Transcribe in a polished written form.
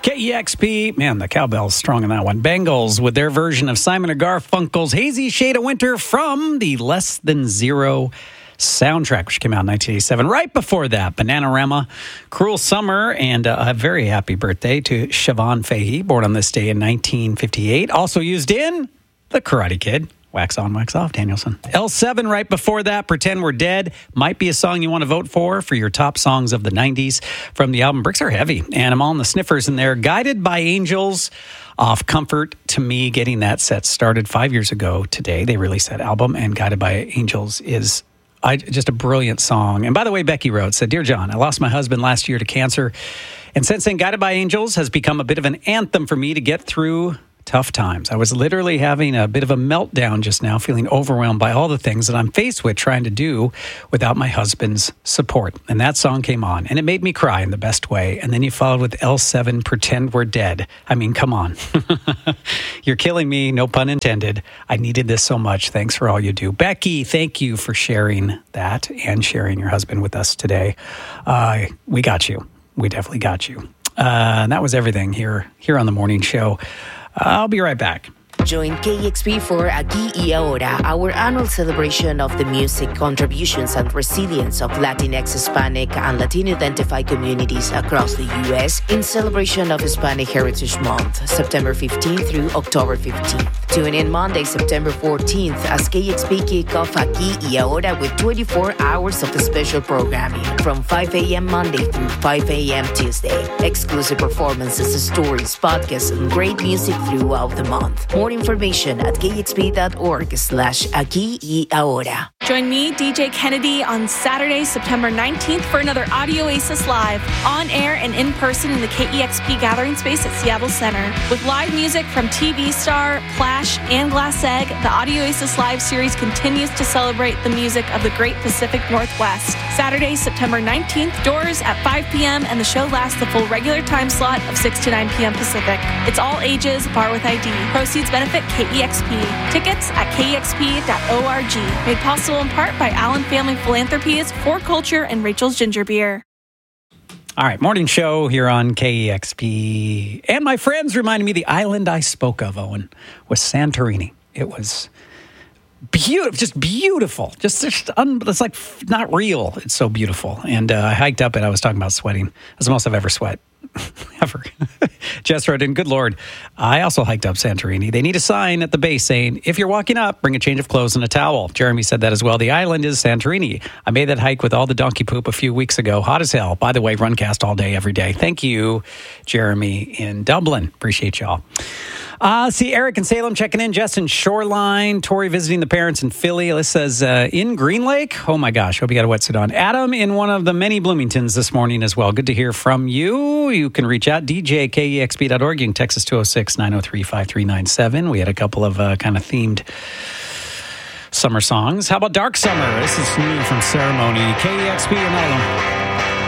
KEXP, man, the cowbell's strong in that one. Bengals with their version of Simon & Garfunkel's Hazy Shade of Winter from the Less Than Zero soundtrack, which came out in 1987. Right before that, Bananarama, Cruel Summer, and a very happy birthday to Siobhan Fahey, born on this day in 1958. Also used in The Karate Kid. Wax on, wax off, Danielson. L7 right before that, Pretend We're Dead. Might be a song you want to vote for your top songs of the 90s from the album Bricks Are Heavy. And I'm all in the sniffers in there. Guided by Angels off Comfort to Me. Getting that set started 5 years ago today. They released that album, and Guided by Angels is just a brilliant song. And by the way, Becky wrote, said, Dear John, I lost my husband last year to cancer. And since then, Guided by Angels has become a bit of an anthem for me to get through tough times. I was literally having a bit of a meltdown just now, feeling overwhelmed by all the things that I'm faced with trying to do without my husband's support. And that song came on, and it made me cry in the best way. And then you followed with L7, Pretend We're Dead. I mean, come on. You're killing me, no pun intended. I needed this so much. Thanks for all you do. Becky, thank you for sharing that and sharing your husband with us today. We got you. We definitely got you. And that was everything here on the morning show. I'll be right back. Join KEXP for Aquí y Ahora, our annual celebration of the music, contributions, and resilience of Latinx, Hispanic, and Latino-identified communities across the U.S. in celebration of Hispanic Heritage Month, September 15th through October 15th. Tune in Monday, September 14th, as KEXP kick off Aquí y Ahora with 24 hours of the special programming from 5 a.m. Monday through 5 a.m. Tuesday. Exclusive performances, stories, podcasts, and great music throughout the month. More information at kexp.org/Aquí y Ahora. Join me, DJ Kennedy, on Saturday, September 19th for another Audio Oasis Live, on air and in person in the KEXP Gathering Space at Seattle Center. With live music from TV Star, Plash, and Glass Egg, the Audio Oasis Live series continues to celebrate the music of the Great Pacific Northwest. Saturday, September 19th, doors at 5 p.m., and the show lasts the full regular time slot of 6 to 9 p.m. Pacific. It's all ages, bar with ID. Proceeds benefit KEXP. Tickets at kexp.org. Made possible in part by Allen Family Philanthropies, For Culture, and Rachel's Ginger Beer. All right, morning show here on KEXP. And my friends reminded me the island I spoke of, Owen, was Santorini. It was beautiful, just beautiful. It's like not real. It's so beautiful. And I hiked up it. I was talking about sweating. That's the most I've ever sweat. Ever. Jess wrote in, good Lord. I also hiked up Santorini. They need a sign at the base saying, if you're walking up, bring a change of clothes and a towel. Jeremy said that as well. The island is Santorini. I made that hike with all the donkey poop a few weeks ago. Hot as hell. By the way, Runcast all day, every day. Thank you, Jeremy in Dublin. Appreciate y'all. See Eric in Salem checking in. Jess in Shoreline. Tori visiting the parents in Philly. This says in Green Lake. Oh my gosh, hope you got a wetsuit on. Adam in one of the many Bloomingtons this morning as well. Good to hear from you. You can reach out, dj@kexp.org. You can text us 206-903-5397. We had a couple of kind of themed summer songs. How about Dark Summer? This is new from Ceremony. KEXP in Ireland.